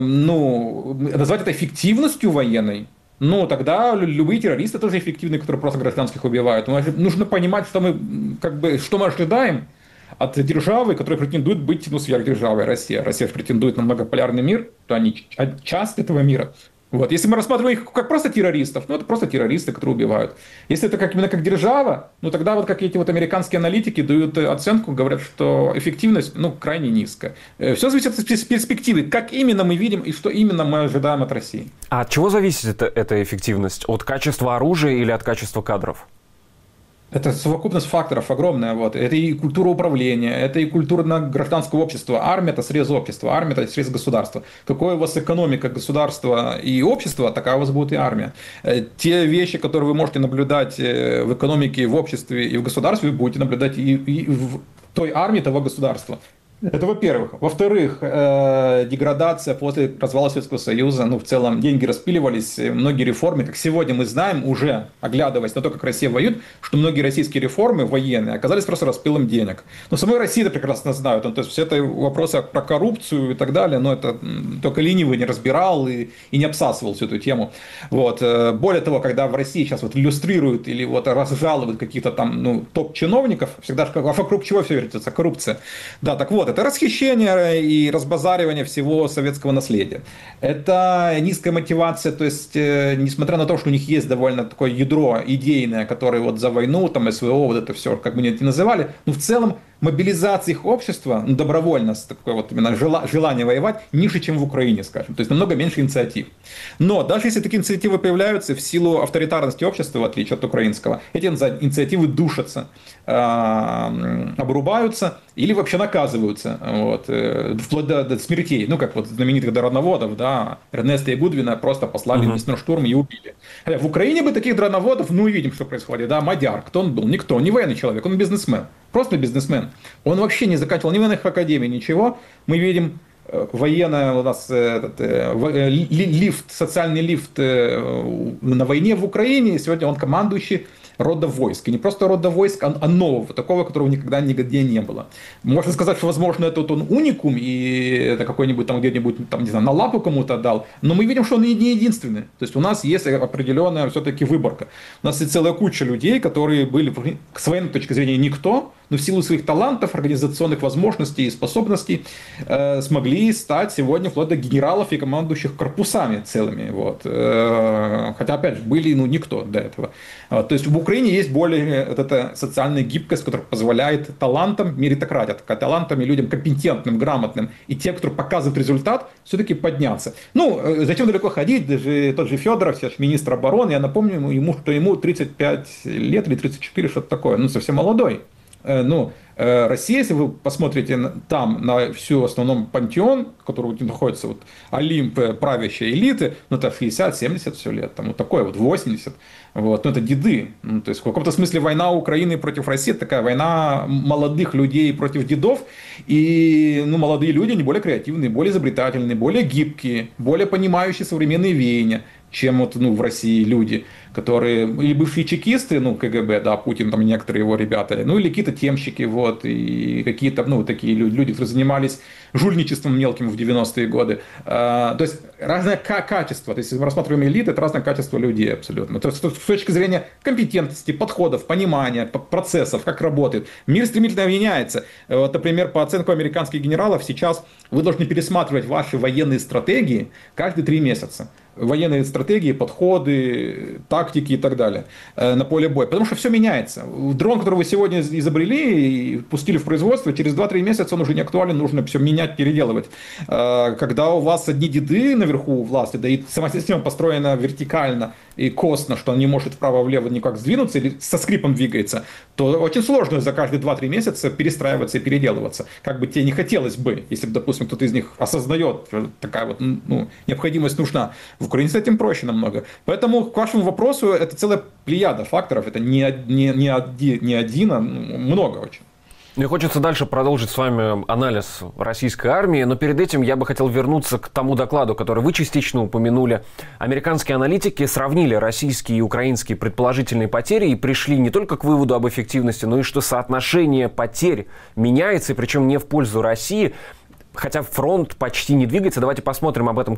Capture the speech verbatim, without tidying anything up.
ну, назвать это эффективностью военной, ну, тогда любые террористы тоже эффективны, которые просто гражданских убивают. Но нужно понимать, что мы, как бы, что мы ожидаем от державы, которая претендует быть, ну, сверхдержавой Россия. Россия же претендует на многополярный мир, то они часть этого мира. Вот. Если мы рассматриваем их как просто террористов, ну, это просто террористы, которые убивают. Если это как, именно как держава, ну, тогда вот как эти вот американские аналитики дают оценку, говорят, что эффективность, ну, крайне низкая. Все зависит от перспективы, как именно мы видим и что именно мы ожидаем от России. А от чего зависит эта, эта эффективность? От качества оружия или от качества кадров? Это совокупность факторов огромная. Вот. Это и культура управления, это и культура гражданского общества. Армия – это срез общества, армия – это срез государства. Какое у вас экономика, государство и общество, такая у вас будет и армия. Те вещи, которые вы можете наблюдать в экономике, в обществе и в государстве, вы будете наблюдать и в той армии, того государства. Это во-первых. Во-вторых, э, деградация после развала Советского Союза, ну, в целом, деньги распиливались, многие реформы, как сегодня мы знаем, уже оглядываясь на то, как Россия воюет, что многие российские реформы военные оказались просто распилом денег. Но самой России это прекрасно знают, ну, то есть все это вопросы про коррупцию и так далее, но это только ленивый не разбирал и, и не обсасывал всю эту тему. Вот. Более того, когда в России сейчас вот иллюстрируют или вот разжалуют каких-то там, ну, топ-чиновников, всегда а вокруг чего все вертится? Коррупция. Да, так вот, это расхищение и разбазаривание всего советского наследия. Это низкая мотивация, то есть, несмотря на то, что у них есть довольно такое ядро идейное, которое вот за войну, там, СВО, вот это все, как бы это называли, но в целом мобилизация их общества, ну, добровольность, такое вот именно желание воевать, ниже, чем в Украине, скажем. То есть намного меньше инициатив. Но даже если такие инициативы появляются, в силу авторитарности общества, в отличие от украинского, эти инициативы душатся, обрубаются или вообще наказываются, вот, вплоть до, до смертей. Ну, как вот знаменитых дроноводов, да, Эрнеста и Гудвина просто послали uh-huh. в лесной штурм и убили. Хотя в Украине бы таких дроноводов, ну, видим, что происходит, да, Мадяр, кто он был? Никто, не военный человек, он бизнесмен. Просто бизнесмен. Он вообще не заканчивал ни военных академий, ничего. Мы видим военное у нас этот, лифт, социальный лифт на войне в Украине. Сегодня он командующий рода войск. И не просто рода войск, а нового, такого, которого никогда нигде не было. Можно сказать, что, возможно, это вот он уникум, и это какой-нибудь там где-нибудь, там, не знаю, на лапу кому-то дал. Но мы видим, что он не единственный. То есть у нас есть определенная все-таки выборка. У нас есть целая куча людей, которые были, с военной точки зрения, никто, но в силу своих талантов, организационных возможностей и способностей э, смогли стать сегодня вплоть до генералов и командующих корпусами целыми. Вот. Э, хотя, опять же, были ну, никто до этого. Вот. То есть в Украине есть более вот эта социальная гибкость, которая позволяет талантам, меритократия, талантам и людям компетентным, грамотным, и тем, кто показывает результат, все-таки подняться. Ну, зачем далеко ходить, даже тот же Федоров, сейчас министр обороны, я напомню ему, что ему тридцать пять лет или тридцать четыре, что-то такое, ну, совсем молодой. Ну, Россия, если вы посмотрите там на всю в основном пантеон, который находится вот Олимп правящей элиты, ну это шестьдесят-семьдесят все лет, там вот такое вот восемьдесят, вот, ну это деды. Ну, то есть в каком-то смысле война Украины против России, такая война молодых людей против дедов, и ну, молодые люди, они более креативные, более изобретательные, более гибкие, более понимающие современные веяния, чем вот, ну, в России люди, которые или бывшие чекисты, ну, КГБ, да, Путин, там некоторые его ребята, ну, или какие-то темщики, вот, и какие-то, ну, такие люди, которые занимались жульничеством мелким в девяностые годы. А, то есть разное качество, то есть если мы рассматриваем элиты, это разное качество людей абсолютно. То есть с точки зрения компетентности, подходов, понимания, процессов, как работает. Мир стремительно меняется. Вот, например, по оценкам американских генералов, сейчас вы должны пересматривать ваши военные стратегии каждые три месяца. Военные стратегии, подходы, тактики и так далее на поле боя. Потому что все меняется. Дрон, который вы сегодня изобрели и пустили в производство, через два-три месяца он уже не актуален, нужно все менять, переделывать. Когда у вас одни деды наверху у власти, да и сама система построена вертикально и косно, что он не может вправо-влево никак сдвинуться или со скрипом двигается, то очень сложно за каждые два-три месяца перестраиваться и переделываться. Как бы тебе не хотелось бы, если, допустим, кто-то из них осознает, такая вот ну, необходимость нужна. В Украине с этим проще намного. Поэтому к вашему вопросу это целая плеяда факторов. Это не, не, не, один, не один, а много очень. Мне хочется дальше продолжить с вами анализ российской армии, но перед этим я бы хотел вернуться к тому докладу, который вы частично упомянули. Американские аналитики сравнили российские и украинские предположительные потери и пришли не только к выводу об эффективности, но и что соотношение потерь меняется, и причем не в пользу России. Хотя фронт почти не двигается. Давайте посмотрим об этом